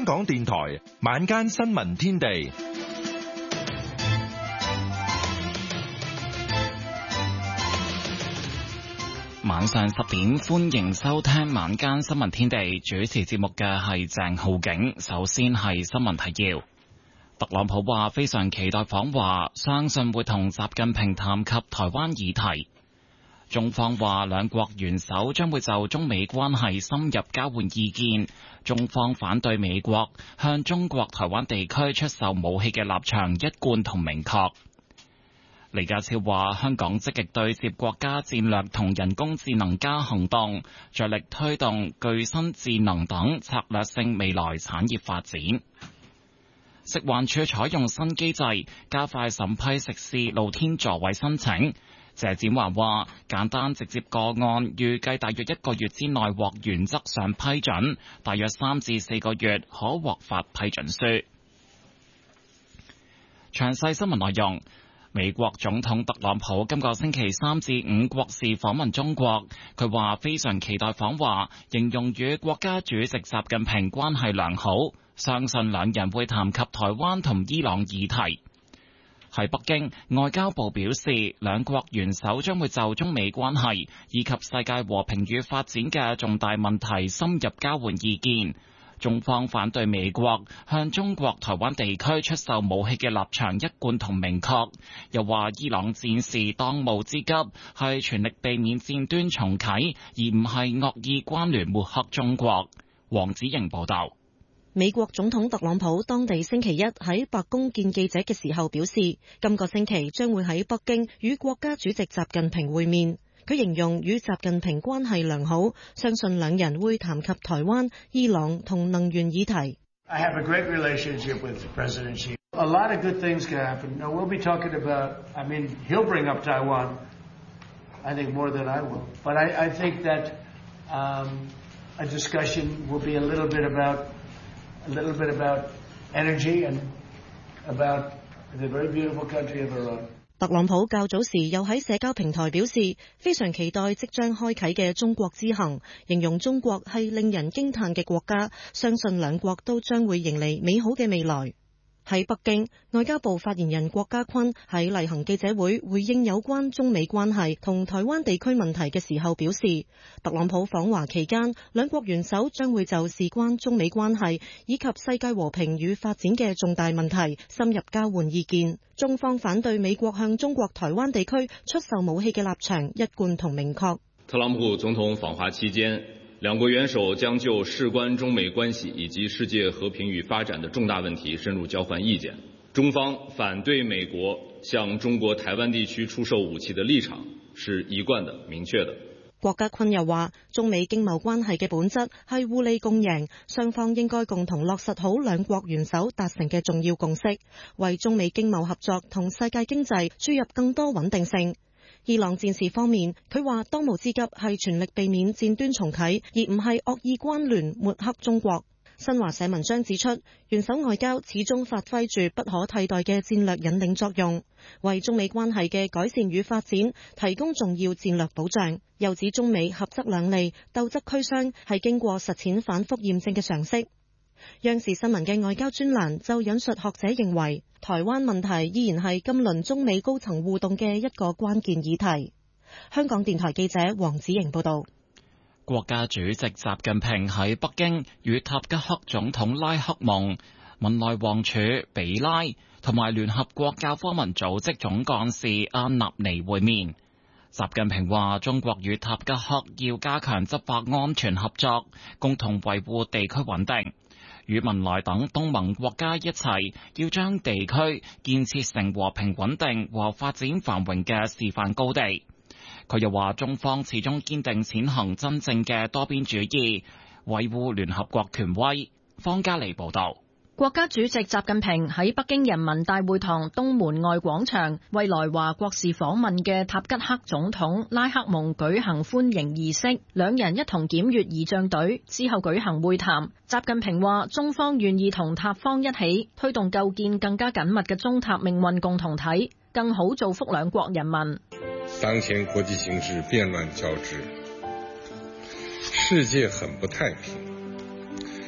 港電台晚間新聞天地。 晚上10點，歡迎收聽晚間新聞天地。主持節目嘅係鄭浩景。首先係新聞提要。特朗普話非常期待訪華，相信會同習近平談及台灣議題。中方話兩國元首將會就中美關係深入交換意見。中方反對美國向中國台灣地區出售武器嘅立場一貫同明確。李家超話香港積極對接國家戰略同人工智能加行動，着力推動具身智能等策略性未來產業發展。食環署採用新機制，加快審批食肆露天座位申請。謝展寰話簡單直接個案預計大約1個月之內獲原則上批准，大約3至4個月可獲發批准書。詳細新聞內容。美國總統特朗普今個星期3至5國事訪問中國，佢話非常期待訪華，形容與國家主席習近平關係良好，相信兩人會談及台灣同伊朗議題。喺北京，外交部表示，兩國元首將會就中美關係以及世界和平與發展嘅重大問題深入交換意見。中方反對美國向中國台灣地區出售武器嘅立場一貫同明確，又話伊朗戰事當務之急係全力避免戰端重啟，而唔係惡意關聯抹黑中國。黃子瑩報道。 美國總統特朗普當地星期一喺白宮見記者嘅時候表示，今個星期將會喺北京與國家主席習近平會面。佢形容與習近平關係良好，相信兩人會談及台灣、伊朗同能源議題。 I have a great relationship with President Xi. A lot of good things can happen. Now we'll be talking about, I mean, he'll bring up Taiwan, I think more than I will. But I think that a discussion will be a little bit about energy and about the very beautiful country of Iran. 特朗普較早時又喺社交平台表示，非常期待即將開啟嘅中國之行，形容中國係令人驚嘆嘅國家，相信兩國都將會迎嚟美好嘅未來。喺北京，外交部發言人郭家坤喺例行記者會回應有關中美關係同台灣地區問題嘅時候表示，特朗普訪華期間，兩國元首將會就事關中美關係以及世界和平與發展嘅重大問題深入交換意見。中方反對美國向中國台灣地區出售武器嘅立場一貫同明確。 特朗普總統訪華期間，兩國元首將就事關中美關係以及世界和平與發展的重大問題深入交換意見。中方反對美國向中國台灣地區出售武器的立場是一貫的、明確的。 郭家坤又話，中美經貿關係嘅本質係互利共贏，雙方應該共同落實好兩國元首達成嘅重要共識，為中美經貿合作同世界經濟注入更多穩定性。伊朗戰事方面，佢話當務之急係全力避免戰端重啟，而唔係惡意關聯抹黑中國。新華社文章指出，元首外交始終發揮住不可替代嘅戰略引領作用，為中美關係嘅改善與發展提供重要戰略保障。又指中美合則兩利，鬥則俱傷，係經過實踐反覆驗證嘅常識。央視新聞嘅外交專欄就引述學者認為，台灣問題依然係今輪中美高層互動嘅一個關鍵議題。香港電台記者黃子瑩報道。 國家主席習近平喺北京與塔吉克總統拉克蒙、文萊王儲比拉同埋聯合國教科文組織總幹事阿納尼會面。習近平話：中國與塔吉克要加強執法安全合作，共同維護地區穩定。與文萊等東盟國家一齊，要將地區建設成和平穩定和發展繁榮嘅示範高地。佢又話：中方始終堅定踐行真正嘅多邊主義，維護聯合國權威。方嘉莉報導。 國家主席習近平喺北京人民大會堂東門外廣場為來華國事訪問嘅塔吉克總統拉克蒙舉行歡迎儀式，兩人一同檢閱儀仗隊之後舉行會談。習近平話：中方願意同塔方一起推動構建更加緊密嘅中塔命運共同體，更好造福兩國人民。 當前國際形勢變亂交織，世界很不太平。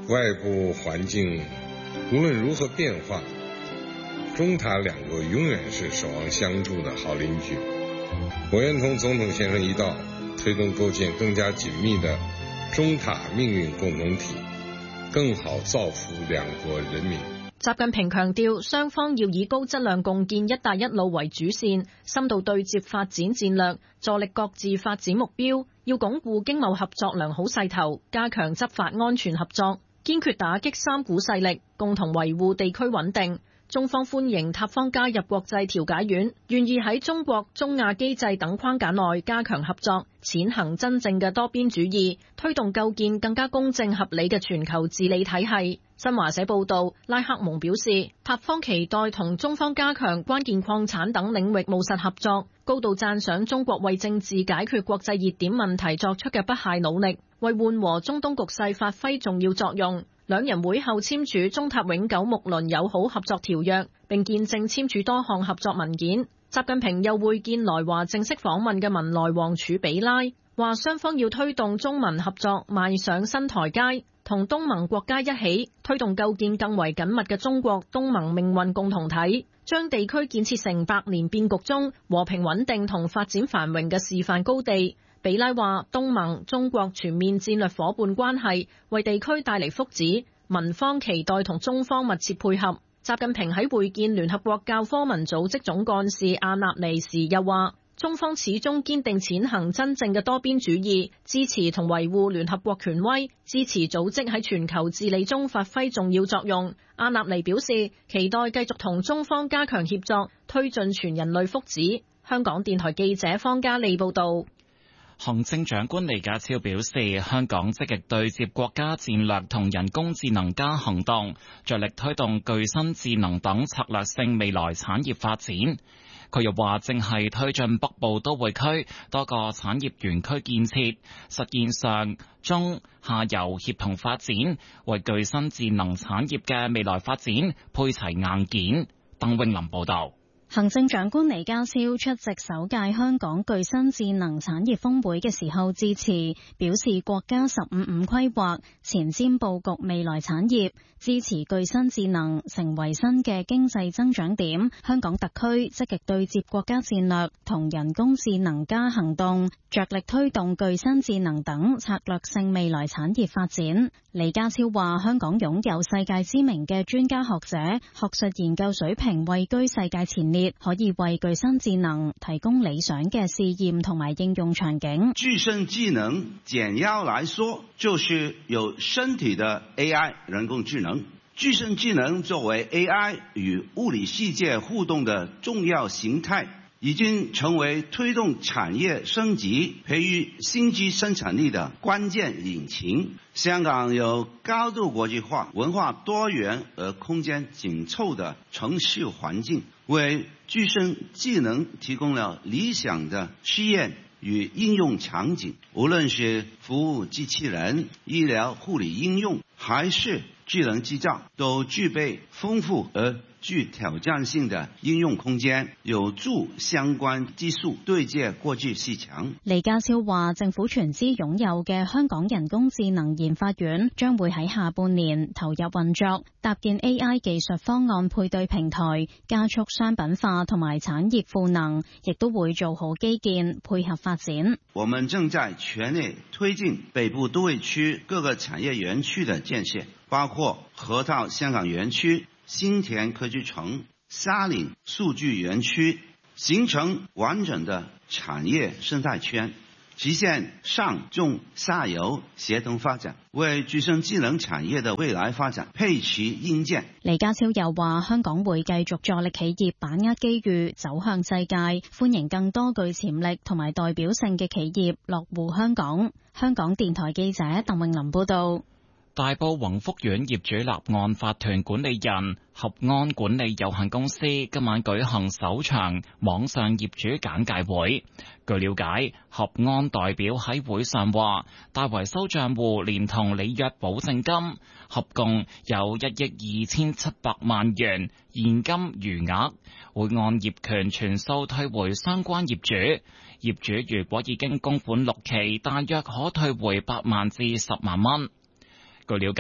外部環境無論如何變化，中塔兩國永遠是守望相助的好鄰居。我願同總統先生一道，推動構建更加緊密的中塔命運共同體，更好造福兩國人民。 習近平強調，雙方要以高質量共建「一帶一路」為主線，深度對接發展戰略，助力各自發展目標。要鞏固經貿合作良好勢頭，加強執法安全合作，堅決打擊三股勢力，共同維護地區穩定。中方歡迎塔方加入國際調解院，願意喺中國、中亞機制等框架內加強合作，踐行真正嘅多邊主義，推動構建更加公正合理嘅全球治理體系。新華社報道，拉克蒙表示，塔方期待同中方加強關鍵礦產等領域務實合作，高度讚賞中國為政治解決國際熱點問題作出嘅不懈努力，為緩和中東局勢發揮重要作用。兩人會後簽署中塔永久睦鄰友好合作條約，並見證簽署多項合作文件。習近平又會見來華正式訪問嘅文萊王儲比拉，話雙方要推動中文合作邁上新台階，同東盟國家一起推動構建更為緊密嘅中國東盟命運共同體，將地區建設成百年變局中和平穩定同發展繁榮嘅示範高地。比拉話，東盟中國全面戰略夥伴關係為地區帶嚟福祉，民方期待同中方密切配合。習近平喺會見聯合國教科文組織總幹事阿納尼時又話，中方始終堅定踐行真正嘅多邊主義，支持同維護聯合國權威，支持組織喺全球治理中發揮重要作用。阿納尼表示，期待繼續同中方加強協作，推進全人類福祉。香港電台記者方嘉利報道。 行政長官李家超表示，香港積極對接國家戰略同人工智能加行動，着力推動具身智能等策略性未來產業發展。佢又話，正係推進北部都會區多個產業園區建設，實現上中下游協同發展，為具身智能產業嘅未來發展配齊硬件。鄧永林報道。 行政長官李家超出席首屆香港具身智能產業峰會嘅時候致辭，表示國家15+5規劃前瞻佈局未來產業，支持具身智能成為新嘅經濟增長點。香港特區積極對接國家戰略同人工智能加行動，着力推動具身智能等策略性未來產業發展。李家超話，香港擁有世界知名嘅專家學者，學術研究水平位居世界前列，可以為具身智能提供理想嘅試驗同埋應用場景。 具身智能簡要來說，就是有身體的 AI 人工智能。具身智能作為 AI 與物理世界互動的重要形態，已經成為推動產業升級、培育新機生產力的關鍵引擎。香港有高度國際化、文化多元而空間緊湊的城市環境，為具身智能提供了理想的試驗與應用場景。無論是服務機器人、醫療護理應用，還是智能製造，都具備豐富而具挑戰性的應用空間，有助相關技術對接國際市場。 李家超話，政府全資擁有嘅香港人工智能研發院將會喺下半年投入運作，搭建 AI 技術方案配對平台，加速商品化同埋產業賦能，亦都會做好基建配合發展。 我們正在全力推進北部都會區各個產業園區的建設，包括河套香港園區、新田科技城、沙嶺數據園區，形成完整的產業生態圈，實現上中下游協同發展，為具身智能產業的未來發展配齊硬件。 李家超又話，香港會繼續助力企業把握機遇，走向世界，歡迎更多具潛力同埋代表性嘅企業落戶香港。香港電台記者鄧詠琳報道。 大埔宏福苑業主立案法團管理人合安管理有限公司今晚舉行首場網上業主簡介會。據了解，合安代表喺會上話，大維修賬戶連同履約保證金，合共有1億2700萬元現金餘額，會按業權全數退回相關業主。業主如果已經供款6期，大約可退回8萬至10萬蚊。據了解，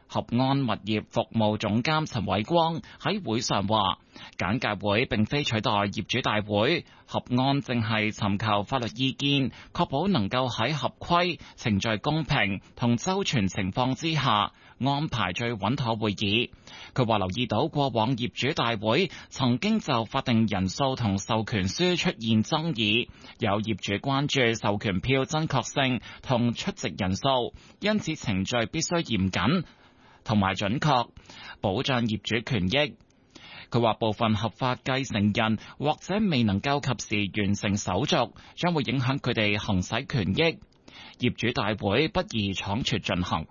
合安物業服務總監陳偉光喺會上話，簡介會並非取代業主大會，合安正係尋求法律意見，確保能夠喺合規、程序公平同周全情況之下安排最穩妥會議。佢話留意到過往業主大會曾經就法定人數同授權書出現爭議，有業主關注授權票真確性同出席人數，因此程序必須嚴謹同埋準確，保障業主權益。佢話部分合法繼承人或者未能夠及時完成手續，將會影響佢哋行使權益。業主大會不宜倉促進行。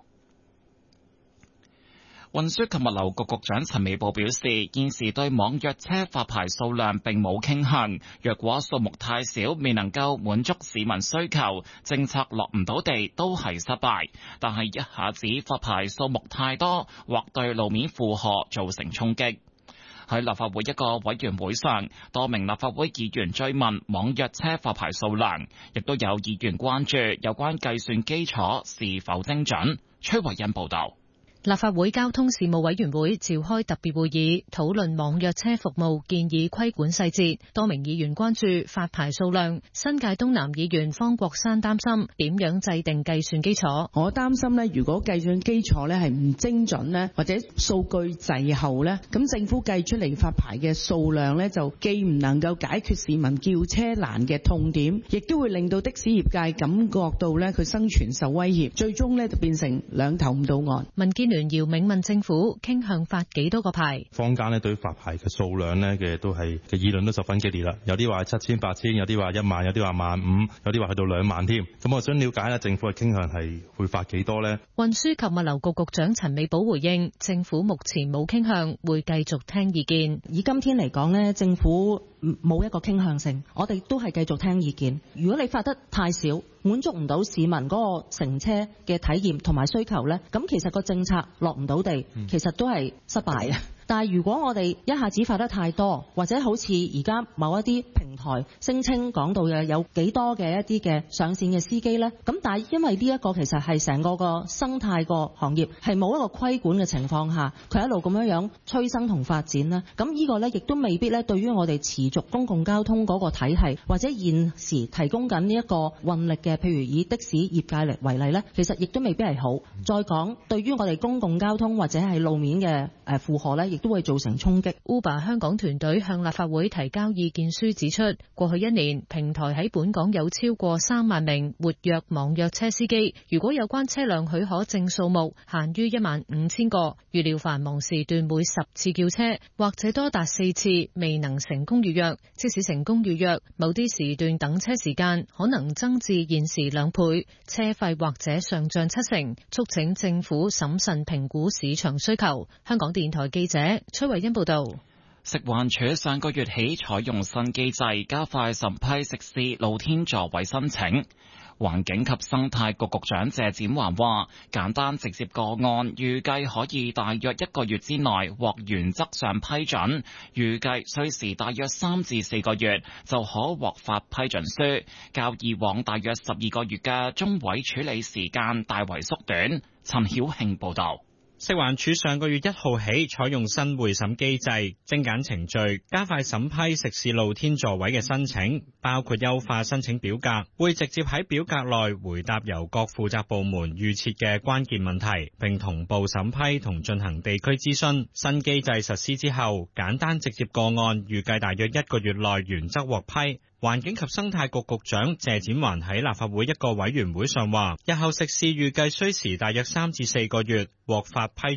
運輸及物流局局長陳美寶表示，現時對網約車發牌數量並冇傾向，若果數目太少，未能夠滿足市民需求，政策落唔到地都係失敗。但係一下子發牌數目太多，或對路面負荷造成衝擊。喺立法會一個委員會上，多名立法會議員追問網約車發牌數量，亦都有議員關注有關計算基礎是否精準。崔慧欣報道。 立法會交通事務委員會召開特別會議，討論網約車服務建議規管細節。多名議員關注發牌數量。新界東南議員方國珊擔心點樣制定計算基礎。 我擔心呢，如果計算基礎呢係唔精準呢，或者數據滯後呢，咁政府計出嚟發牌嘅數量呢，就既唔能夠解決市民叫車難嘅痛點，亦都會令到的士業界感覺到呢佢生存受威脅，最終呢就變成兩頭唔到岸。 民建聯姚銘問政府傾向發幾多個牌？ 坊間呢對於發牌嘅數量呢嘅都係嘅議論都十分激烈啦，有啲話7000、8000，有啲話1萬，有啲話15000，有啲話去到2萬添。咁我想了解咧，政府嘅傾向係會發幾多呢？ 運輸及物流局局長陳美寶回應，政府目前冇傾向，會繼續聽意見。 以今天嚟講呢，政府冇一個傾向性，我哋都係繼續聽意見。如果你發得太少，滿足唔到市民嗰個乘車嘅體驗同埋需求呢，咁其實個政策落唔到地，其實都係失敗嘅。但係如果我哋一下子發得太多，或者好似而家某一啲平台聲稱講到嘅有幾多嘅一啲嘅上線嘅司機呢，咁但係因為呢一個其實係成個生態個行業係冇一個規管嘅情況下，佢一路咁樣催生同發展啦，咁呢個呢亦都未必呢對於我哋持續公共交通嗰個體系或者現時提供緊呢一個運力嘅，譬如以的士業界嚟為例呢，其實亦都未必係好。再講對於我哋公共交通或者係路面嘅負荷呢，亦都會造成衝擊。 Uber 香港團隊向立法會提交意見書指出，過去1年平台喺本港有超過3萬名活躍網約車司機，如果有關車輛許可證數目限於15000個，預料繁忙時段每10次叫車或者多達4次未能成功預約，即使成功預約，某啲時段等車時間可能增至現時2倍，車費或者上漲70%，促請政府審慎評估市場需求。香港電台記者崔慧欣報道。 食環署上個月起採用新機制，加快審批食肆露天座位申請。環境及生態局局長謝展寰話，簡單直接個案預計可以大約1個月之內獲原則上批准，預計需時大約3至4個月就可獲發批准書，較以往大約12個月嘅中位處理時間大為縮短。陳曉慶報道。 食環署上個月1號起採用新會審機制，精簡程序，加快審批食肆露天座位嘅申請，包括優化申請表格，會直接喺表格內回答由各負責部門預設嘅關鍵問題，並同步審批同進行地區諮詢。新機制實施之後，簡單直接個案預計大約1個月內原則獲批。環境及生態局局長謝展寰喺立法會一個委員會上話，日後食肆預計需時大約3至4個月獲發批